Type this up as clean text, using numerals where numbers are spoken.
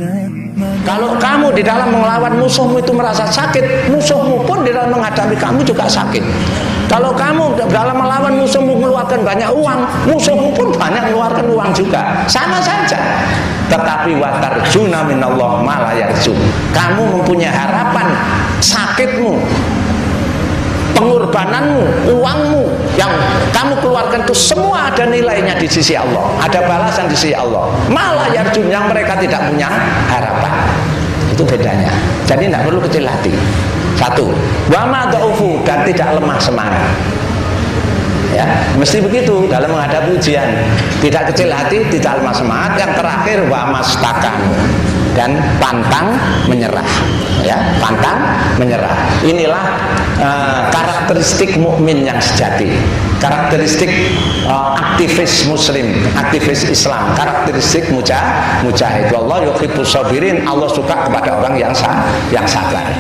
Kalau kamu di dalam melawan musuhmu itu merasa sakit, musuhmu pun di dalam menghadapi kamu juga sakit. Kalau kamu dalam melawan musuhmu mengeluarkan banyak uang, musuhmu pun banyak mengeluarkan uang juga, sama saja. Tetapi watarjuna minallah ma la yarju. Kamu mempunyai harapan, sakitmu, pengorbananmu, uangmu yang kamu keluarkan itu semua ada nilainya di sisi Allah, ada balasan di sisi Allah. Malah yarjun, yang mereka tidak punya harapan. Itu bedanya. Jadi tidak perlu kecil hati. Satu, wa ma dhaufu, dan tidak lemah semangat. Ya, mesti begitu dalam menghadapi ujian. Tidak kecil hati, tidak lemah semangat. Yang terakhir wa mastakan, dan pantang menyerah. Ya, pantang menyerah. Inilah karakteristik mukmin yang sejati, karakteristik aktivis muslim, aktivis Islam, karakteristik mujahid. Wallahu yuhibbus sabirin. Allah suka kepada orang yang sabar.